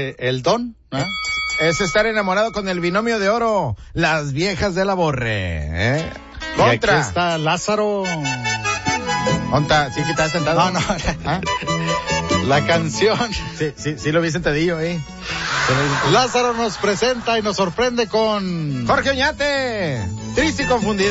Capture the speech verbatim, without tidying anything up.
eh, el don, ¿eh? Es estar enamorado con el binomio de oro, las viejas de la Borre, ¿eh? Contra. Contra. Y aquí está Lázaro. Onta, ¿sí que estás sentado? No, no. ¿Ah? La canción. Sí, sí, sí lo vi sentadillo ahí. Lázaro nos presenta y nos sorprende con Jorge Oñate, triste y confundido.